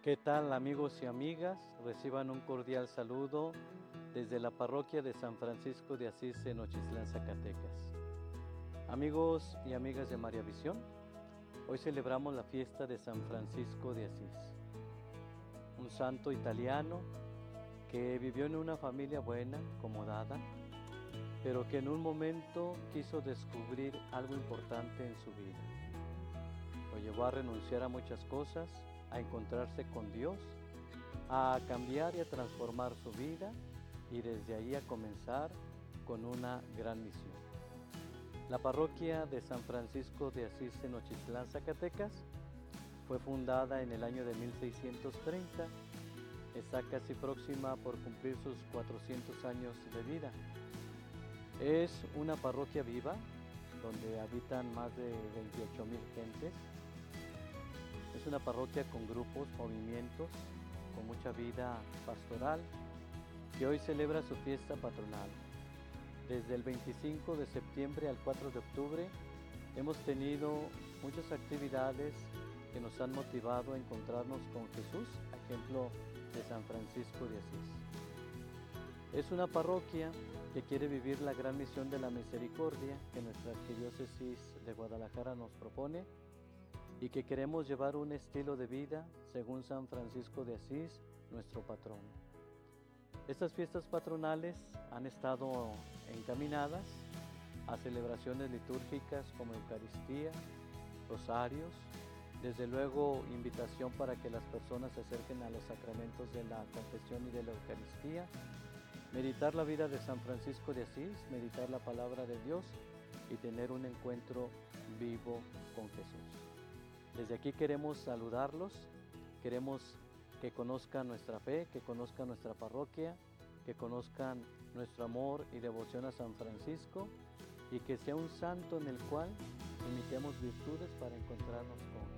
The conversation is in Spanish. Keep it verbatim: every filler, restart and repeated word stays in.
¿Qué tal, amigos y amigas? Reciban un cordial saludo desde la parroquia de San Francisco de Asís en Ochislán, Zacatecas. Amigos y amigas de María Visión, hoy celebramos la fiesta de San Francisco de Asís, un santo italiano que vivió en una familia buena, acomodada, pero que en un momento quiso descubrir algo importante en su vida. Lo llevó a renunciar a muchas cosas, a encontrarse con Dios, a cambiar y a transformar su vida y desde ahí a comenzar con una gran misión. La parroquia de San Francisco de Asís en Ochitlán, Zacatecas, fue fundada en el año de mil seiscientos treinta. Está casi próxima por cumplir sus cuatrocientos años de vida. Es una parroquia viva donde habitan más de veintiocho mil gentes. Es una parroquia con grupos, movimientos, con mucha vida pastoral, que hoy celebra su fiesta patronal. Desde el veinticinco de septiembre al cuatro de octubre hemos tenido muchas actividades que nos han motivado a encontrarnos con Jesús, a ejemplo de San Francisco de Asís. Es una parroquia que quiere vivir la gran misión de la misericordia que nuestra arquidiócesis de Guadalajara nos propone y que queremos llevar un estilo de vida según San Francisco de Asís, nuestro patrono. Estas fiestas patronales han estado encaminadas a celebraciones litúrgicas como Eucaristía, rosarios, desde luego invitación para que las personas se acerquen a los sacramentos de la confesión y de la Eucaristía, meditar la vida de San Francisco de Asís, meditar la palabra de Dios y tener un encuentro vivo con Jesús. Desde aquí queremos saludarlos, queremos que conozcan nuestra fe, que conozcan nuestra parroquia, que conozcan nuestro amor y devoción a San Francisco y que sea un santo en el cual imitemos virtudes para encontrarnos con